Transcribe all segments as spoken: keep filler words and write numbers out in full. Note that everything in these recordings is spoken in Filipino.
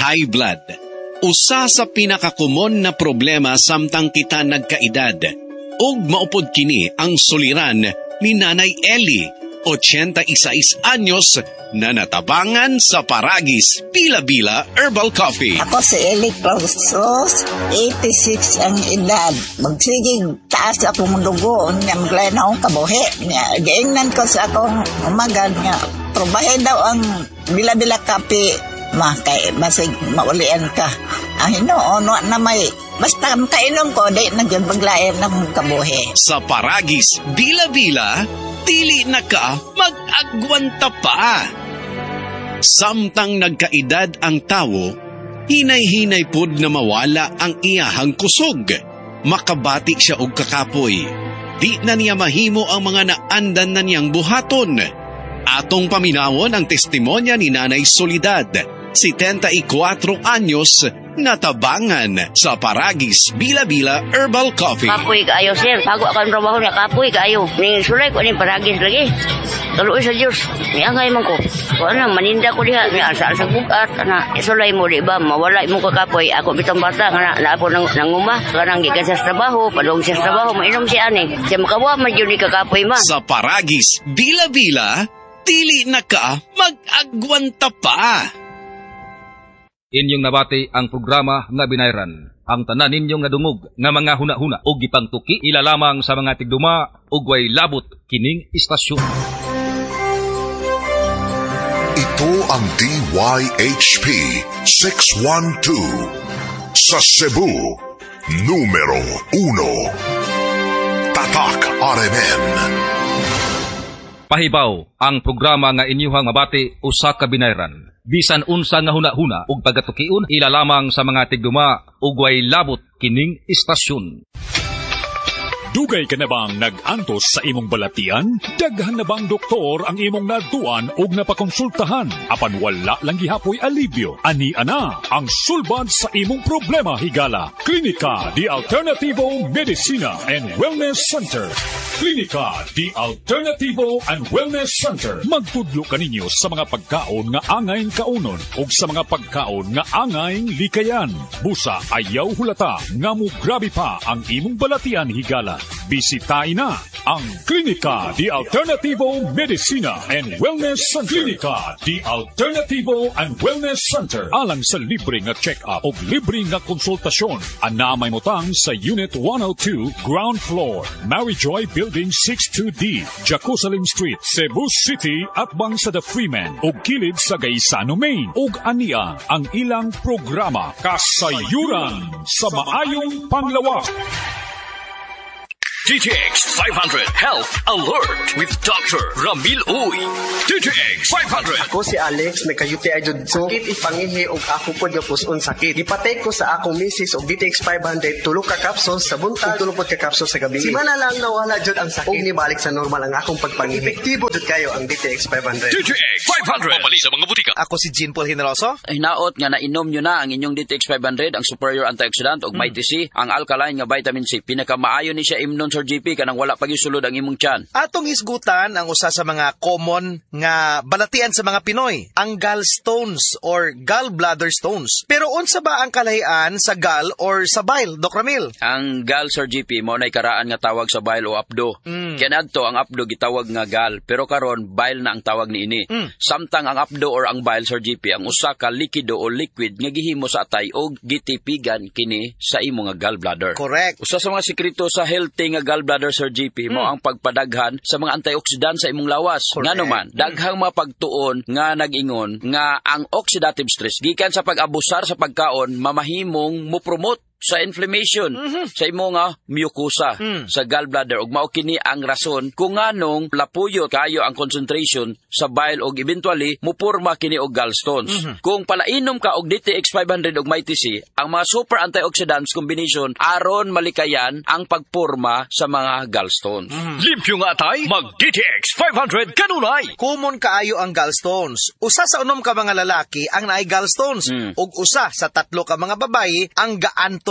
high blood. Usa sa pinakakumon na problema samtang kita nagkaedad. Ug maupod kini ang suliran ni Nanay Ellie, eighty-six anyos, na natabangan sa Paragis Bila-Bila Herbal Coffee. Ako si Ellie Clausos, eighty-six ang edad. Magsigig taas akong dugo, niya maglay na akong kabuhi. Gaingnan ko sa akong umagad nga, probahe daw ang Bila-Bila Coffee, ma, kay basig maulian ka. Ang hinoon, na may, basta kainom ko, di nagyan paglayan ng kabuhi. Sa Paragis Bila-Bila, dili na ka mag-agwanta pa. Samtang nagkaedad ang tawo, hinay-hinay pud na mawala ang iyahang kusog. Makabati siya og kakapoy. Di na niya mahimo ang mga naandan na niyang buhaton. Atong paminawon ang testimonya ni Nanay Soledad, seventy-four anyos, natabangan sa Paragis Bila-Bila Herbal Coffee. Kapoy kaayo, sir. Bago akan trabaho niya, kapoy kaayo. Ning sulay ko ning Paragis lagi. Taluoy sa Diyos. Niangay man ko. Kung ano, maninda ko diha. Ni asa sa bukat. Ana, sulay mo, di ba? Mawala mo ka kapoy. Ako bitang bata. Nga na po nang, nanguma. Kanang gikan sa trabaho. Padong sa trabaho. Mainom siya ani. Siya makawa, madyo ni kakapoy ma. Sa Paragis Bila-Bila, dili na ka mag-agwanta pa. Inyong nabati ang programa nga binayran. Ang tanan ninyong nadungog nga mga huna-huna o gipangtuki ilalamang sa mga tigduma o way labot kining istasyon. Ito ang D Y H P six one two sa Cebu, numero uno. Tatak R M N. Pahibaw ang programa nga inyuhang mabati usa ka binayran. Bisan unsa nga huna-huna ug pagatukion ilalamang sa mga tigduma ug way labot kining istasyon. Dugay ka na bang nag-antos sa imong balatian? Daghan na bang doktor ang imong naduan o napakonsultahan? Apan wala lang gihapoy alibyo. Ani ana ang sulbad sa imong problema higala. Klinika di Alternativo Medicina and Wellness Center. Klinika di Alternativo and Wellness Center. Magtudlo kaninyo sa mga pagkaon nga angayng kaunon o sa mga pagkaon nga angayng likayan. Busa ayaw hulata nga mo grabe pa ang imong balatian higala. Bisitahin na ang Klinika di Alternativo Medicina and Wellness Center. Klinika di Alternativo and Wellness Center. Alang sa libre nga check-up o libre nga konsultasyon. Anamay mo tang sa Unit one oh two, Ground Floor, Maryjoy Building six two D, Jerusalem Street, Cebu City at bang sa The Freeman o kilid sa Gaisano, Maine. Ug ania ang ilang programa Kasayuran sa Maayong Panglawak. D T X five hundred Health Alert with Doctor Ramil Uy. D T X five hundred. Ako si Alex, nagka-U T I jud so sakit ipangihi og ako pod nga puson sakit. Gipatay ko sa akong misis og D T X five hundred tulo ka capsules sa buntag, tulo pod ka capsules sa gabi. Simana lang nawala jud ang sakit. Og nibalik sa normal ang akong pagpangihi. Epektibo jud kayo ang D T X five hundred. D T X five hundred. Mabali sa mga butika. Ako si Jean Paul Generoso. Ay naot nga nainom nyo na ang inyong D T X five hundred, ang superior antioxidant og Mighty C, ang alkaline nga vitamin C. Pinakamaayo ni siya imnon Sir G P kanang wala pagisulod ang imong tiyan. Atong isgutan ang usa sa mga common nga balatian sa mga Pinoy, ang gallstones or gallbladder stones. Pero unsa ba ang kalahian sa gall or sa bile, Doc Ramil? Ang gall, Sir G P, mo nay karaan nga tawag sa bile o abdo. Mm. Kanadto ang abdo gitawag nga gall, pero karon bile na ang tawag niini. Mm. Samtang ang abdo or ang bile, Sir G P, ang usa ka likido o liquid nga gihimo sa atay og gitipigan kini sa imo nga gallbladder. Correct. Usa sa mga sekreto sa healthy nga gallbladder, Sir G P, mo mm. ang pagpadaghan sa mga antioxidant sa imong lawas. Correct. Ngano man, daghang mapagtuon nga nag-ingon nga ang oxidative stress gikan sa pag-abusar sa pagkaon mamahimong mo promote sa inflammation mm-hmm. sa imo nga mucosa mm. sa gallbladder ug mao kini ang rason kung nganong lapuyo kayo ang concentration sa bile ug eventually mupurma kini og gallstones. Mm-hmm. Kung palainom ka og D T X five hundred ug Mighty C, ang mga super antioxidants combination aron malikayan ang pagpurma sa mga gallstones. Mm. Limpyo nga tay, mag D T X five hundred kanunay. Common kaayo ang gallstones. Usa sa unom ka mga lalaki ang naay gallstones mm. ug usa sa tatlo ka mga babayi ang gaantos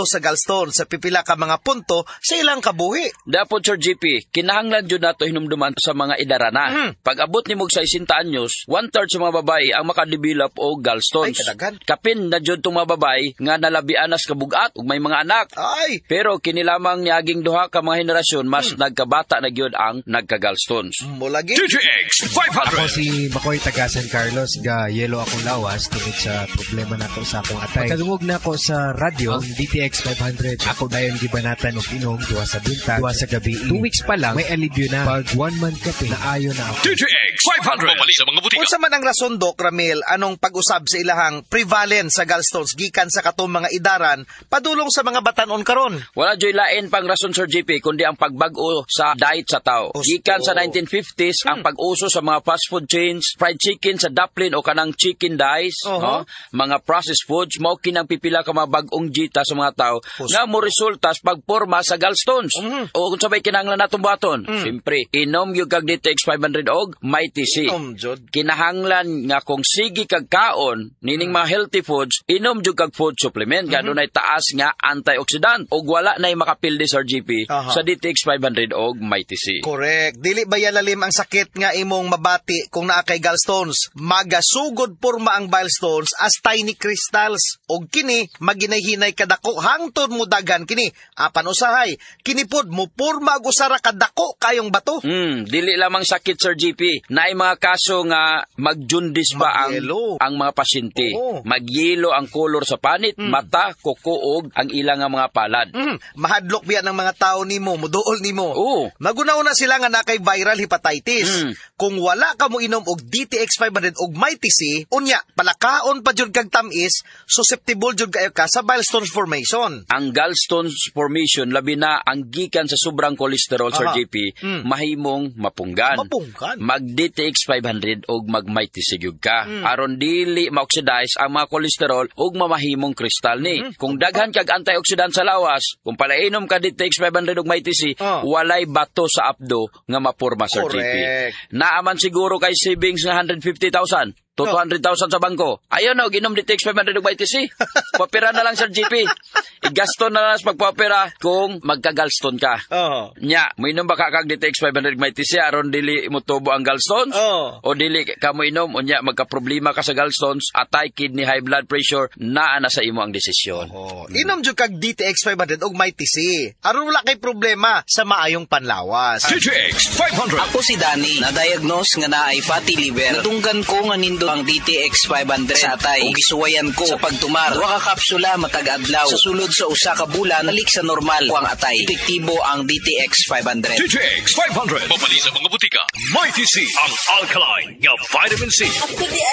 sa gallstone sa pipila ka mga punto sa ilang kabuhi. Dapat, Sir G P, kinahanglan dyan nato hinumduman sa mga idarana. Mhm. Pag abot ni mog sa sixty anyos, one-third sa mga babae ang makadevelop o gallstones. Ay, kadaghan. Kapin na dyan itong mga babae nga nalabian na sa kabugat ug may mga anak. Ay! Pero kinilamang niaging duha ka mga henerasyon, mas nagkabata na gyud ang nagka-gallstones. Mo lagi. D T X five Ako hundred. si Makoy taga San Carlos, ga yelo akong lawas tungod sa problema nako sa akong atay. Pagkadungog na ako sa radyo, ang D T X five hundred, ako dayon gibanatan og inom duha sa buntag, duha sa gabi. Two weeks pa lang, may alibyo na. Pag one month kape, naayo na ako. D T X five hundred. Pabali sa mga butika. Unsa man ang rason, Doc Ramil, anong pag-usab sa ilahang prevalence sa gallstones gikan sa katong mga idaran padulong sa mga batanon karon? Wala joy lain pang rason, Sir G P, kundi ang pagbag-o sa diet sa tao. Osto. Gikan sa nineteen fifties, ang pag-uso sa mga fast food chains, fried chicken sa Dublin o kanang chicken dice, Oho. no? Mga processed foods, mao kinang pipila ka mga bag-ong jita sa mga tao nga mo resulta sa pagporma sa gallstones. O kung sabay kinahanglan natong buhaton, siyempre, inom yung kag D T X five hundred og may T C. Inom, Jud. Kinahanglan nga kung sige kag kaon nining mga healthy foods, inom jud kag food supplement nga dunay taas nga antioxidant ug wala nay makapildi sa G P Aha. sa D T X five hundred og may T C. Correct. Dili ba yalalim ang sakit nga imong mabati kung naa kay gallstones? Magasugod porma ang gallstones as tiny crystals. Og kini, maginay-hinay kadako hangtod mo dagan kini. Apan usahay, kini pod mo porma og usa ra kadako kayong bato. Hmm, dili lamang sakit, Sir G P. Naay mga kaso nga magjundis pa ang Magyelo. ang mga pasyente. Oo. Magyelo ang kolor sa panit, mata, kuko ug ang ilang nga mga palad. Mm, mahadlok biya ng mga tao nimo, muduol nimo. Oo. Magunaw na sila nga nakay viral hepatitis. Mm. Kung wala ka mo inom og D T X five hundred og may T C, unya palakaon pa jud kag tamis, susceptible jud kayo ka sa gallstones formation. Ang gallstones formation labi na ang gikan sa sobrang kolesterol, Sir Aha. G P, Mm. mahimong mapunggan. Mapunggan. Mag D T X five hundred og mag may T C gyud ka. Aron dili ma-oxidize ang mga kolesterol ug mamahimong kristal ni. Kung daghan kag antioxidant sa lawas, kung palainom ka D T X five hundred og may T C, Oh. walay bato sa apdo nga mapurma, Sir G P. Correct. Naaman siguro kay savings nga one hundred fifty thousand. To two hundred thousand sa bangko. Ayaw na, ginom D T X five hundred og may T C. Papira na lang, Sir G P. Igaston na lang sa pagpapira kung magka-gallstone ka. Oh. Nya, mo inom ba ka kag D T X five hundred may T C aron dili mo tubo ang gallstones? Oh. O dili ka mo inom unya magka-problema ka sa gallstones, atay kidney, high blood pressure, naa na sa imo ang desisyon. Oh. Inom jud kag D T X five hundred og may T C. Aron wala kay problema sa maayong panlawas. D T X five hundred. Ako si Danny, na-diagnose nga naay fatty liver. Natunggan ko nga nindo ang D T X five hundred sa atay ug gisuwayan ko sa pagtumar. Duha ka kapsula matag adlaw. Sa sulod sa usa ka bulan, nalik sa normal ko ang atay. Epektibo ang D T X five hundred. D T X five hundred. Pabali sa mga butika. May T C ang alkaline nga vitamin C. Ang D T